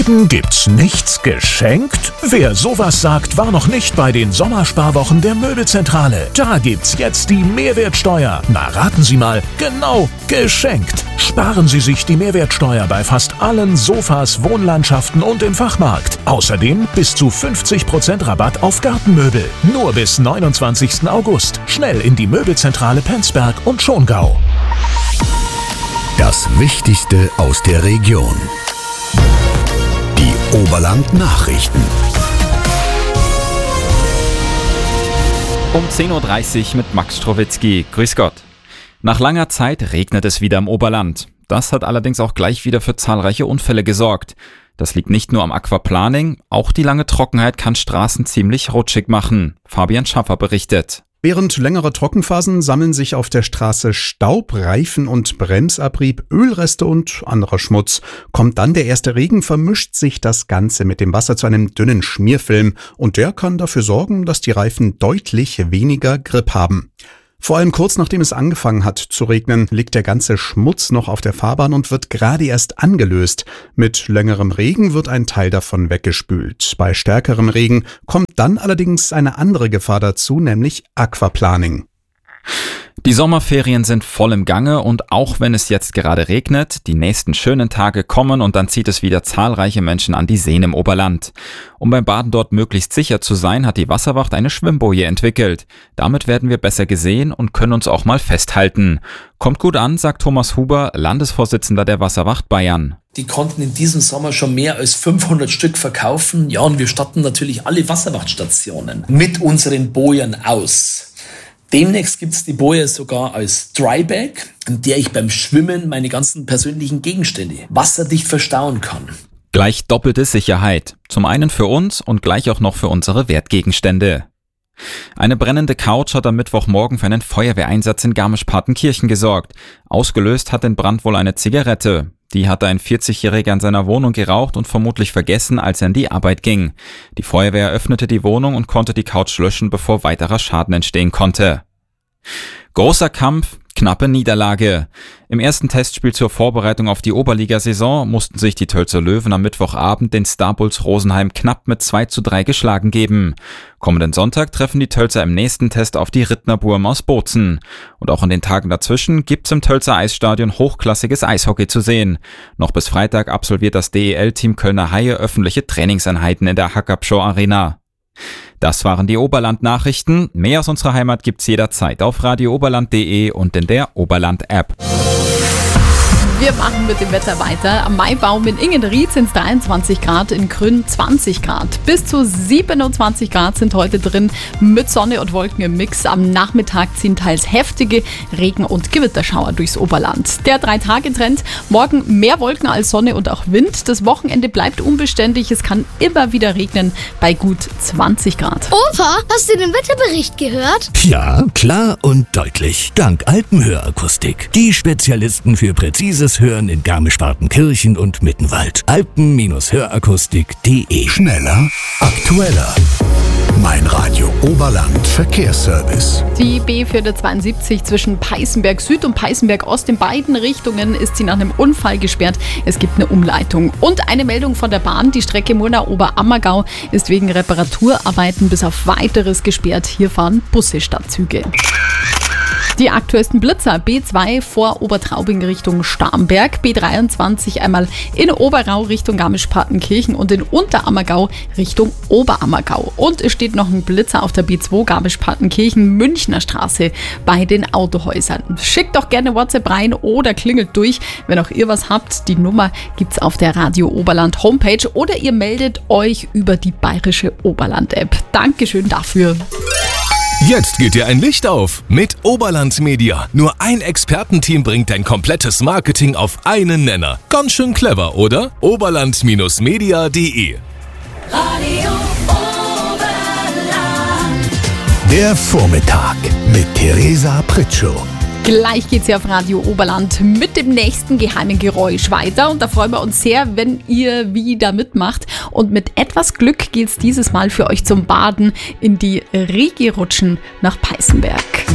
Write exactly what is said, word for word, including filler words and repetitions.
Regen gibt's nichts geschenkt? Wer sowas sagt, war noch nicht bei den Sommersparwochen der Möbelzentrale. Da gibt's jetzt die Mehrwertsteuer. Na, raten Sie mal, genau, geschenkt. Sparen Sie sich die Mehrwertsteuer bei fast allen Sofas, Wohnlandschaften und im Fachmarkt. Außerdem bis zu fünfzig Prozent Rabatt auf Gartenmöbel. Nur bis neunundzwanzigsten August. Schnell in die Möbelzentrale Penzberg und Schongau. Das Wichtigste aus der Region. Die Oberland-Nachrichten. Um zehn Uhr dreißig mit Max Strowitzki. Grüß Gott. Nach langer Zeit regnet es wieder im Oberland. Das hat allerdings auch gleich wieder für zahlreiche Unfälle gesorgt. Das liegt nicht nur am Aquaplaning, auch die lange Trockenheit kann Straßen ziemlich rutschig machen. Fabian Schaffer berichtet. Während längerer Trockenphasen sammeln sich auf der Straße Staub, Reifen- und Bremsabrieb, Ölreste und anderer Schmutz. Kommt dann der erste Regen, vermischt sich das Ganze mit dem Wasser zu einem dünnen Schmierfilm und der kann dafür sorgen, dass die Reifen deutlich weniger Grip haben. Vor allem kurz nachdem es angefangen hat zu regnen, liegt der ganze Schmutz noch auf der Fahrbahn und wird gerade erst angelöst. Mit längerem Regen wird ein Teil davon weggespült. Bei stärkerem Regen kommt dann allerdings eine andere Gefahr dazu, nämlich Aquaplaning. Die Sommerferien sind voll im Gange und auch wenn es jetzt gerade regnet, die nächsten schönen Tage kommen und dann zieht es wieder zahlreiche Menschen an die Seen im Oberland. Um beim Baden dort möglichst sicher zu sein, hat die Wasserwacht eine Schwimmboje entwickelt. Damit werden wir besser gesehen und können uns auch mal festhalten. Kommt gut an, sagt Thomas Huber, Landesvorsitzender der Wasserwacht Bayern. Die konnten in diesem Sommer schon mehr als fünfhundert Stück verkaufen. Ja, und wir statten natürlich alle Wasserwachtstationen mit unseren Bojen aus. Demnächst gibt's die Boje sogar als Drybag, in der ich beim Schwimmen meine ganzen persönlichen Gegenstände wasserdicht verstauen kann. Gleich doppelte Sicherheit. Zum einen für uns und gleich auch noch für unsere Wertgegenstände. Eine brennende Couch hat am Mittwochmorgen für einen Feuerwehreinsatz in Garmisch-Partenkirchen gesorgt. Ausgelöst hat den Brand wohl eine Zigarette. Die hatte ein vierzigjähriger in seiner Wohnung geraucht und vermutlich vergessen, als er in die Arbeit ging. Die Feuerwehr öffnete die Wohnung und konnte die Couch löschen, bevor weiterer Schaden entstehen konnte. Großer Kampf, knappe Niederlage. Im ersten Testspiel zur Vorbereitung auf die Oberligasaison mussten sich die Tölzer Löwen am Mittwochabend den Starbulls Rosenheim knapp mit zwei zu drei geschlagen geben. Kommenden Sonntag treffen die Tölzer im nächsten Test auf die Rittner Burm aus Bozen. Und auch in den Tagen dazwischen gibt's im Tölzer Eisstadion hochklassiges Eishockey zu sehen. Noch bis Freitag absolviert das D E L-Team Kölner Haie öffentliche Trainingseinheiten in der Hackabschau Arena. Das waren die Oberland-Nachrichten. Mehr aus unserer Heimat gibt's jederzeit auf radio oberland punkt de und in der Oberland-App. Wir machen mit dem Wetter weiter. Am Maibaum in Ingenried sind es dreiundzwanzig Grad, in Grün zwanzig Grad. Bis zu siebenundzwanzig Grad sind heute drin mit Sonne und Wolken im Mix. Am Nachmittag ziehen teils heftige Regen- und Gewitterschauer durchs Oberland. Der Drei-Tage-Trend, morgen mehr Wolken als Sonne und auch Wind. Das Wochenende bleibt unbeständig, es kann immer wieder regnen bei gut zwanzig Grad. Opa, hast du den Wetterbericht gehört? Ja, klar und deutlich. Dank Alpenhörakustik. Die Spezialisten für präzises Hören in Garmisch-Partenkirchen und Mittenwald. alpen Hörakustik punkt de. Schneller, aktueller. Mein Radio Oberland Verkehrsservice. Die B vierhundertzweiundsiebzig zwischen Peißenberg Süd und Peißenberg Ost in beiden Richtungen ist sie nach einem Unfall gesperrt. Es gibt eine Umleitung. Und eine Meldung von der Bahn. Die Strecke Murnau-Oberammergau ist wegen Reparaturarbeiten bis auf Weiteres gesperrt. Hier fahren Busse statt Züge. Die aktuellsten Blitzer: B zwei vor Obertraubing Richtung Starnberg, B dreiundzwanzig einmal in Oberau Richtung Garmisch-Partenkirchen und in Unterammergau Richtung Oberammergau. Und es steht noch ein Blitzer auf der B zwei Garmisch-Partenkirchen Münchner Straße bei den Autohäusern. Schickt doch gerne WhatsApp rein oder klingelt durch, wenn auch ihr was habt. Die Nummer gibt's auf der Radio Oberland Homepage oder ihr meldet euch über die Bayerische Oberland-App. Dankeschön dafür. Jetzt geht dir ein Licht auf mit Oberland Media. Nur ein Expertenteam bringt dein komplettes Marketing auf einen Nenner. Ganz schön clever, oder? oberland Media punkt de. Radio Oberland. Der Vormittag mit Theresa Pritschow. Gleich geht's ja auf Radio Oberland mit dem nächsten geheimen Geräusch weiter und da freuen wir uns sehr, wenn ihr wieder mitmacht. Und mit etwas Glück geht's dieses Mal für euch zum Baden in die Rigi-Rutschen nach Peißenberg.